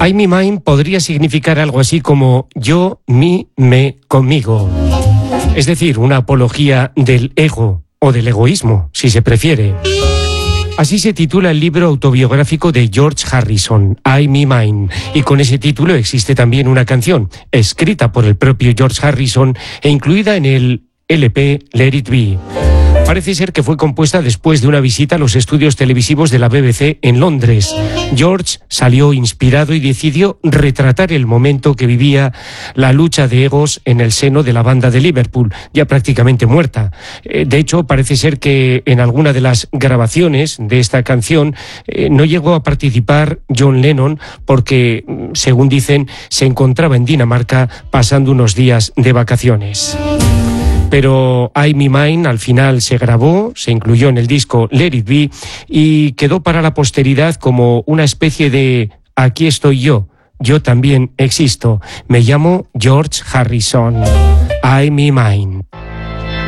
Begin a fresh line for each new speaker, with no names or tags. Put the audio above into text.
I, me, mine podría significar algo así como yo, mi, me, conmigo. Es decir, una apología del ego o del egoísmo, si se prefiere. Así se titula el libro autobiográfico de George Harrison, I, me, mine. Y con ese título existe también una canción, escrita por el propio George Harrison e incluida en el LP Let It Be. Parece ser que fue compuesta después de una visita a los estudios televisivos de la BBC en Londres. George salió inspirado y decidió retratar el momento que vivía la lucha de egos en el seno de la banda de Liverpool, ya prácticamente muerta. De hecho, parece ser que en alguna de las grabaciones de esta canción no llegó a participar John Lennon porque, según dicen, se encontraba en Dinamarca pasando unos días de vacaciones. Pero I, me, mine al final se grabó, se incluyó en el disco Let It Be y quedó para la posteridad como una especie de aquí estoy yo también existo, me llamo George Harrison, I, me, mine.